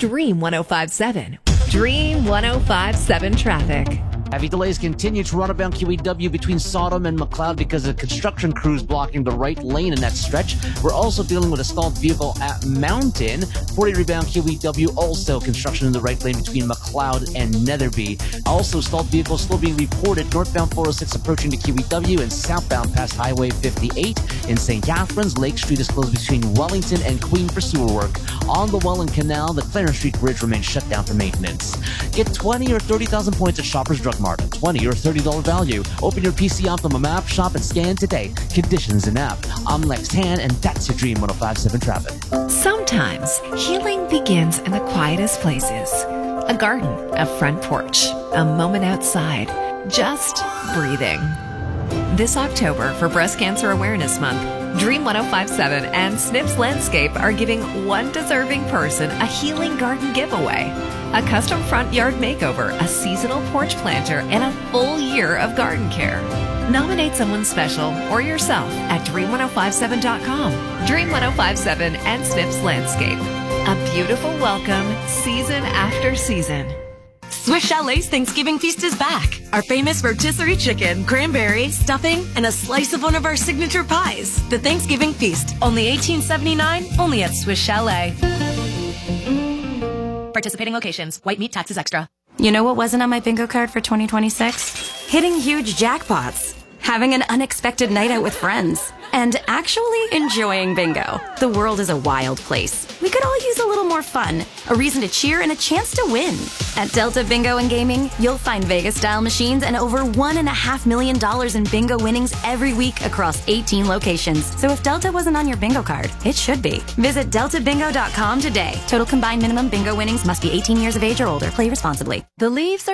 Dream 105.7. Dream 105.7 traffic. Heavy delays continue to run about QEW between Sodom and McLeod because of construction crews blocking the right lane in that stretch. We're also dealing with a stalled vehicle at Mountain. 40 rebound QEW, also construction in the right lane between McLeod and Netherby. Also, stalled vehicles still being reported northbound 406 approaching to QEW and southbound past Highway 58. In St. Catharines, Lake Street is closed between Wellington and Queen for sewer work. On the Welland Canal, the Clarence Street Bridge remains shut down for maintenance. Get 20 or 30,000 points at Shoppers Drug Mart. A $20 or $30 value. Open your PC Optimum app, shop and scan today. Conditions in app. I'm Lex Tan, and that's your Dream 105.7 traffic. Sometimes healing begins in the quietest places. A garden, a front porch, a moment outside, just breathing. This October, for Breast Cancer Awareness Month, Dream 105.7 and Snips Landscape are giving one deserving person a healing garden giveaway. A custom front yard makeover, a seasonal porch planter, and a full year of garden care. Nominate someone special or yourself at dream1057.com. Dream 105.7 and Snips Landscape. A beautiful welcome season after season. Swiss Chalet's Thanksgiving Feast is back. Our famous rotisserie chicken, cranberry, stuffing, and a slice of one of our signature pies. The Thanksgiving Feast, only $18.79, only at Swiss Chalet. Participating locations. White meat taxes extra. You know what wasn't on my bingo card for 2026? Hitting huge jackpots, having an unexpected night out with friends, and actually enjoying bingo. The world is a wild place. We could all use a little more fun, a reason to cheer, and a chance to win. At Delta Bingo and Gaming, you'll find Vegas-style machines and over $1.5 million in bingo winnings every week across 18 locations. So if Delta wasn't on your bingo card, it should be. Visit deltabingo.com today. Total combined minimum bingo winnings must be 18 years of age or older. Play responsibly. The leaves are